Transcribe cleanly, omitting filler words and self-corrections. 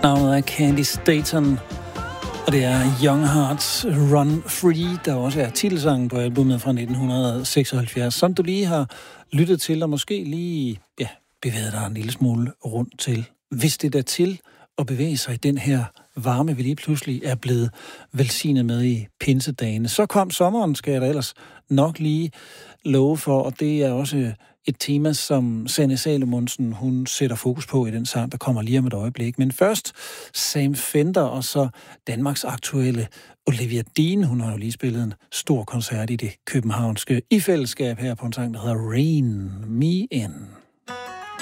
Navnet er Candy Staton, og det er Young Hearts Run Free, der også er titelsangen på albumet fra 1976, som du lige har lyttet til, og måske lige bevæget dig en lille smule rundt til. Hvis det er til at bevæge sig i den her varme, vi lige pludselig er blevet velsignet med i pinsedagene. Så kom sommeren, skal jeg da ellers nok lige love for, og det er også et tema, som Sanne Salomonsen, hun sætter fokus på i den sang, der kommer lige om et øjeblik. Men først Sam Fender, og så Danmarks aktuelle Olivia Dean. Hun har jo lige spillet en stor koncert i det københavnske i fællesskab her på en sang, der hedder Rain Me In.